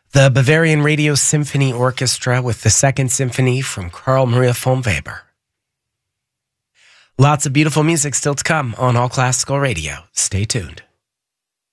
The Bavarian Radio Symphony Orchestra with the Second Symphony from Carl Maria von Weber. Lots of beautiful music still to come on All Classical Radio. Stay tuned.